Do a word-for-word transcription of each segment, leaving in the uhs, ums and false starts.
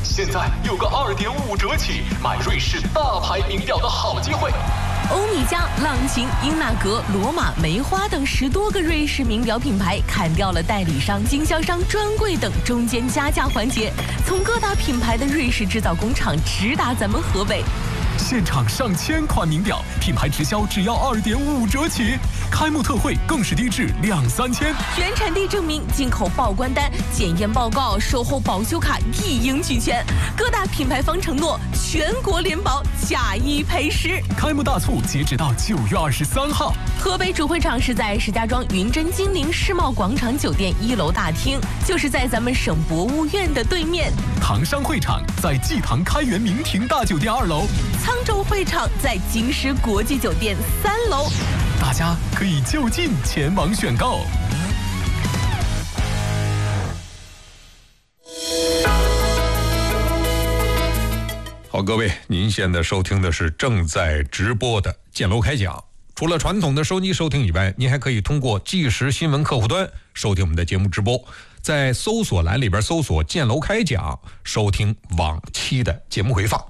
现在有个二点五折起买瑞士大牌名表的好机会。 欧米茄、浪琴、英纳格、罗马、梅花等十多个瑞士名表品牌砍掉了代理商、经销商、专柜等中间加价环节，从各大品牌的瑞士制造工厂直达咱们河北。 现场上千款名表，品牌直销只要二点五折起，开幕特惠更是低至两三千。 原产地证明、进口报关单、检验报告、售后保修卡一应俱全。各大品牌方承诺全国联保，假一赔十。 开幕大促截止到九月二十三号。 河北主会场是在石家庄云臻金陵世贸广场酒店一楼大厅，就是在咱们省博物院的对面。 唐山会场在蓟塘开元名庭大酒店二楼。 沧州会场在金狮国际酒店三楼， 大家可以就近前往选购。 好，各位，您现在收听的是正在直播的建楼开讲。除了传统的收机收听以外，您还可以通过即时新闻客户端收听我们的节目直播，在搜索栏里边搜索建楼开讲，收听往期的节目回放。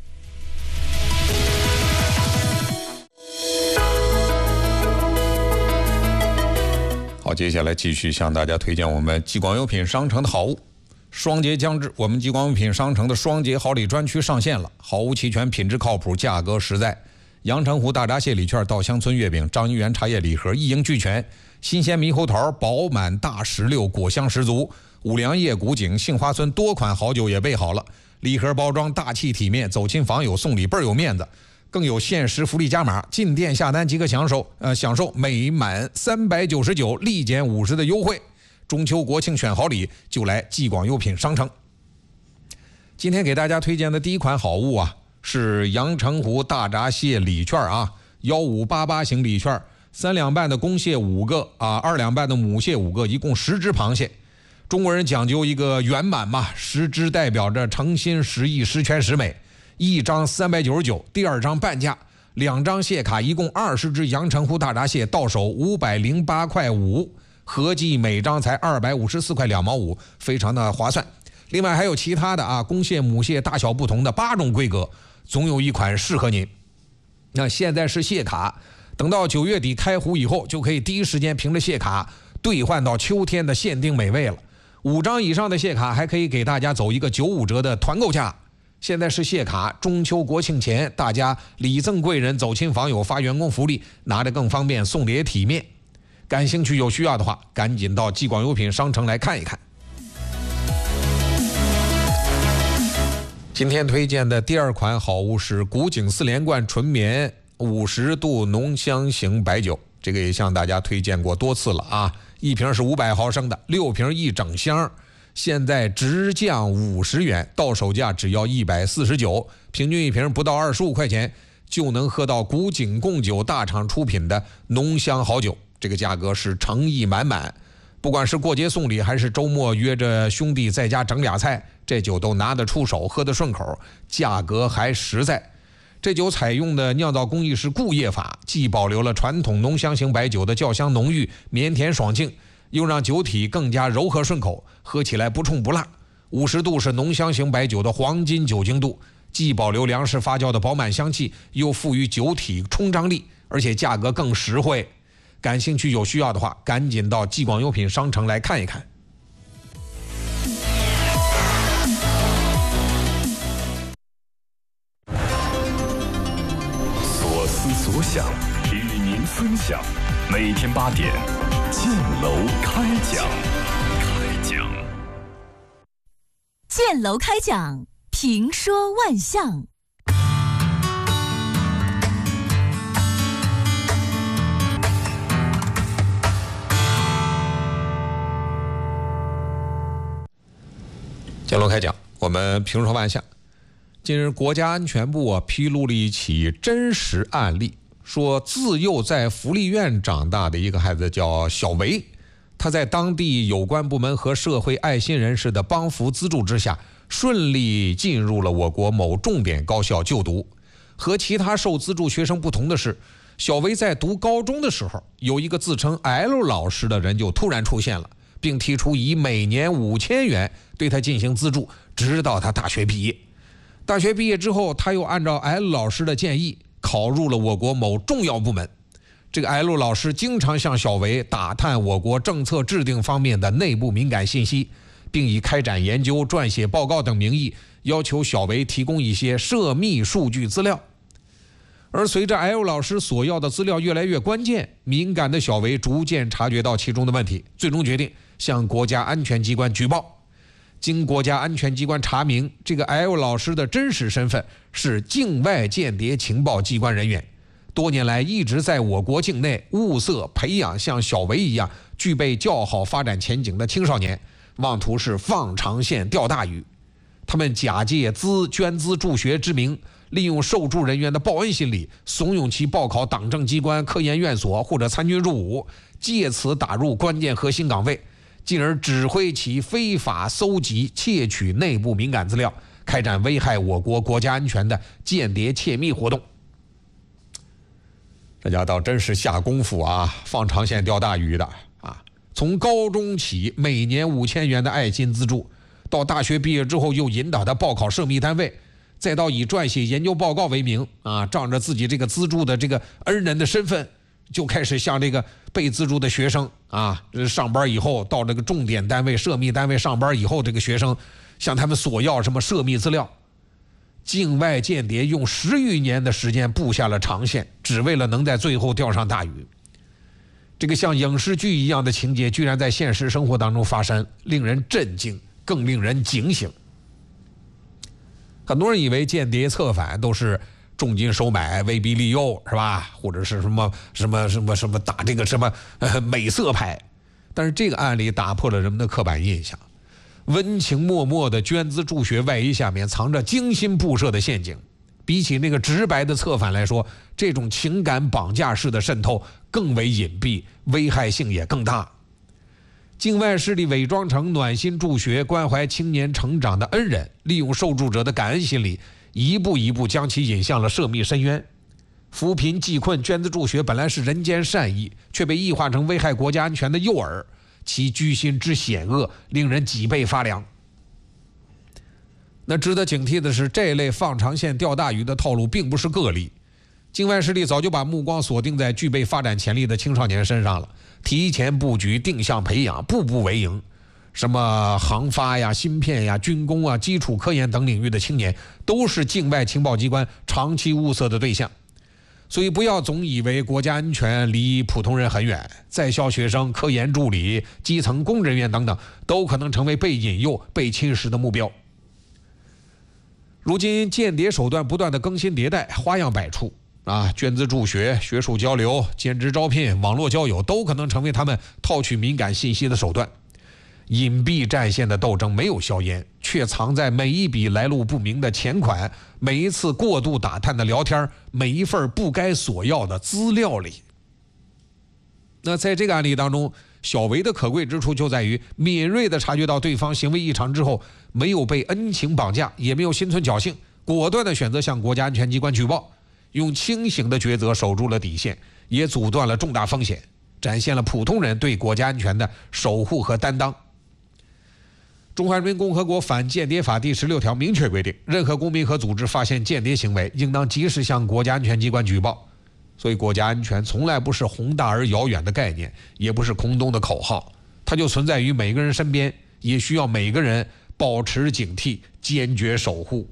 好，接下来继续向大家推荐我们吉广优品商城的好物。双节将至，我们吉广优品商城的双节好礼专区上线了，好物齐全，品质靠谱，价格实在。阳澄湖大闸蟹礼券、稻香村月饼、张一元茶叶礼盒一应俱全，新鲜猕猴桃饱满大石榴，果香十足。五粮液、古井、杏花村多款好酒也备好了，礼盒包装大气体面，走亲访友送礼倍儿有面子。更有限时福利加码，进店下单即可享受呃享受每满三百九十九立减五十的优惠。中秋国庆选好礼就来吉广优品商城。今天给大家推荐的第一款好物啊，是阳澄湖大闸蟹礼券啊，幺五八八型礼券，三两半的公蟹五个啊，二两半的母蟹五个，一共十只螃蟹。中国人讲究一个圆满嘛，十只代表着诚心实意，十全十美。一张三百九十九，第二张半价，两张蟹卡，一共二十只阳澄湖大闸蟹，到手五百零八块五，合计每张才二百五十四块两毛五，非常的划算。另外还有其他的啊，公蟹、母蟹大小不同的八种规格，总有一款适合您。那现在是蟹卡，等到九月底开壶以后，就可以第一时间凭着蟹卡兑换到秋天的限定美味了。五张以上的蟹卡还可以给大家走一个九五折的团购价。现在是蟹卡，中秋国庆前大家礼赠贵人，走亲访友，发员工福利，拿着更方便，送的也体面。感兴趣有需要的话，赶紧到吉广优品商城来看一看。今天推荐的第二款好物是古井四连冠纯棉五十度浓香型白酒，这个也向大家推荐过多次了啊，一瓶是五百毫升的，六瓶一整箱。现在直降五十元，到手价只要一百四十九，平均一瓶不到二十五块钱就能喝到古井贡酒大厂出品的浓香好酒，这个价格是诚意满满。不管是过节送礼，还是周末约着兄弟在家整俩菜，这酒都拿得出手，喝得顺口，价格还实在。这酒采用的酿造工艺是固液法，既保留了传统浓香型白酒的酵香浓郁、绵甜爽净，又让酒体更加柔和顺口，喝起来不冲不辣。五十度是浓香型白酒的黄金酒精度，既保留粮食发酵的饱满香气，又赋予酒体冲张力，而且价格更实惠。感兴趣有需要的话，赶紧到吉广优品商城来看一看。 所思所想，与您分享。每天八点，建楼开讲。开讲。 建楼开讲，评说万象。 建楼开讲，我们评说万象。近日，国家安全部啊披露了一起真实案例，说自幼在福利院长大的一个孩子叫小维，他在当地有关部门和社会爱心人士的帮扶资助之下，顺利进入了我国某重点高校就读。和其他受资助学生不同的是，小维在读高中的时候，有一个自称 L 老师的人就突然出现了， 并提出以每年五千元对他进行资助，直到他大学毕业。大学毕业之后，他又按照 L 老师的建议考入了我国某重要部门。这个 L 老师经常向小维打探我国政策制定方面的内部敏感信息，并以开展研究、撰写报告等名义要求小维提供一些涉密数据资料。而随着 L 老师所要的资料越来越关键，敏感的小维逐渐察觉到其中的问题，最终决定向国家安全机关举报。经国家安全机关查明，这个 L 老师的真实身份是境外间谍情报机关人员，多年来一直在我国境内物色培养像小维一样具备较好发展前景的青少年，妄图是放长线钓大鱼。他们假借资捐资助学之名，利用受助人员的报恩心理，怂恿其报考党政机关、科研院所或者参军入伍，借此打入关键核心岗位，进而指挥其非法搜集、窃取内部敏感资料，开展危害我国国家安全的间谍窃密活动。这家倒真是下功夫啊，放长线钓大鱼的啊！从高中起每年五千元的爱心资助，到大学毕业之后又引导他报考涉密单位，再到以撰写研究报告为名啊，仗着自己这个资助的这个恩人的身份，就开始向这个被资助的学生啊，上班以后到这个重点单位、涉密单位上班以后，这个学生向他们索要什么涉密资料。境外间谍用十余年的时间布下了长线，只为了能在最后钓上大鱼。这个像影视剧一样的情节居然在现实生活当中发生，令人震惊，更令人警醒。很多人以为间谍策反都是重金收买、威逼利诱，是吧？或者是什么什么什么什么打这个什么呃美色牌，但是这个案例打破了人们的刻板印象。温情脉脉的捐资助学外衣下面藏着精心布设的陷阱，比起那个直白的策反来说，这种情感绑架式的渗透更为隐蔽，危害性也更大。境外势力伪装成暖心助学、关怀青年成长的恩人，利用受助者的感恩心理，一步一步将其引向了涉密深渊。扶贫济困、捐资助学本来是人间善意，却被异化成危害国家安全的诱饵，其居心之险恶，令人脊背发凉。那值得警惕的是，这类放长线钓大鱼的套路并不是个例，境外势力早就把目光锁定在具备发展潜力的青少年身上了，提前布局、定向培养，步步为营。什么航发呀、芯片呀、军工啊、基础科研等领域的青年，都是境外情报机关长期物色的对象。所以不要总以为国家安全离普通人很远，在校学生、科研助理、基层公人员等等，都可能成为被引诱、被侵蚀的目标。如今间谍手段不断的更新迭代，花样百出啊，捐资助学、学术交流、兼职招聘、网络交友，都可能成为他们套取敏感信息的手段。隐蔽战线的斗争没有硝烟，却藏在每一笔来路不明的钱款、每一次过度打探的聊天、每一份不该索要的资料里。那在这个案例当中，小维的可贵之处就在于敏锐地察觉到对方行为异常之后，没有被恩情绑架，也没有心存侥幸，果断地选择向国家安全机关举报，用清醒的抉择守住了底线，也阻断了重大风险，展现了普通人对国家安全的守护和担当。中华人民共和国反间谍法第十六条明确规定，任何公民和组织发现间谍行为，应当及时向国家安全机关举报。所以国家安全从来不是宏大而遥远的概念，也不是空洞的口号，它就存在于每个人身边，也需要每个人保持警惕，坚决守护。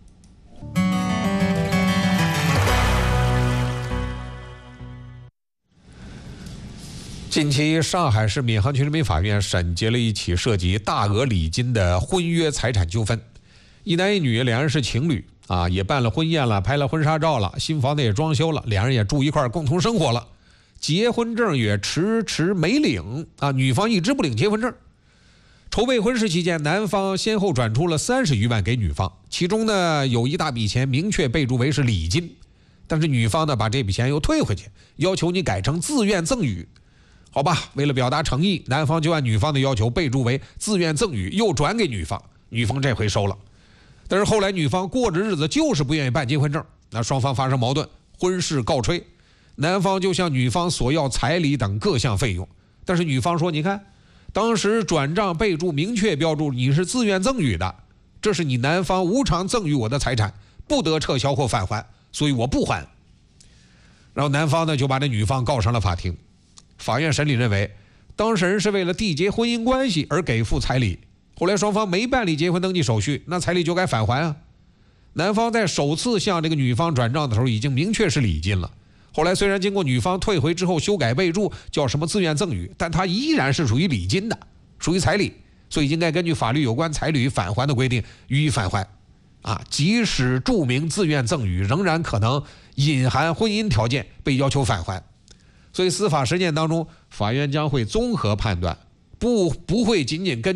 近期，上海市闵行区人民法院审结了一起涉及大额礼金的婚约财产纠纷。一男一女，两人是情侣啊，也办了婚宴了，拍了婚纱照了，新房子也装修了，两人也住一块共同生活了。结婚证也迟迟没领啊，女方一直不领结婚证。筹备婚事期间，男方先后转出了三十余万给女方，其中呢有一大笔钱明确备注为是礼金，但是女方呢把这笔钱又退回去，要求你改成自愿赠与。好吧，为了表达诚意，男方就按女方的要求备注为自愿赠与，又转给女方，女方这回收了。但是后来女方过着日子就是不愿意办结婚证，那双方发生矛盾，婚事告吹，男方就向女方索要彩礼等各项费用，但是女方说，你看当时转账备注明确标注你是自愿赠与的，这是你男方无偿赠与我的财产，不得撤销或返还，所以我不还。然后男方呢就把这女方告上了法庭。法院审理认为，当事人是为了缔结婚姻关系而给付彩礼，后来双方没办理结婚登记手续，那彩礼就该返还啊。男方在首次向这个女方转账的时候已经明确是礼金了，后来虽然经过女方退回之后修改备注叫什么自愿赠与，但它依然是属于礼金的，属于彩礼，所以应该根据法律有关彩礼返还的规定予以返还啊。即使注明自愿赠与，仍然可能隐含婚姻条件被要求返还。所以司法实践当中，法院将会综合判断，不不会仅仅根据